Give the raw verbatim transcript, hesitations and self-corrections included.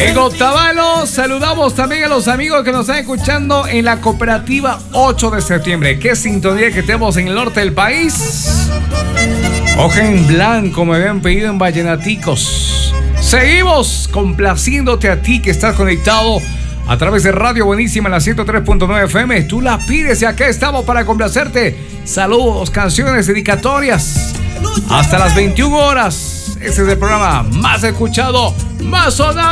En Otavalo saludamos también a los amigos que nos están escuchando en la cooperativa ocho de septiembre. Qué sintonía que tenemos en el norte del país. Hoja en blanco me habían pedido en Vallenaticos. Seguimos complaciéndote a ti que estás conectado a través de Radio Buenísima en la ciento tres punto nueve F M. Tú la pides y acá estamos para complacerte. Saludos, canciones, dedicatorias. Hasta las veintiuna horas. Este es el programa más escuchado, más sonado.